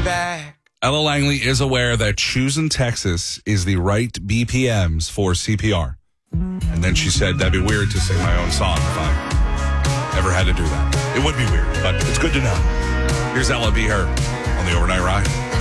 back. Ella Langley is aware that choosing Texas is the right BPMs for CPR. And then she said, that'd be weird to sing my own song if I ever had to do that. It would be weird, but it's good to know. Here's Ella Be Her on the Overnight Ride.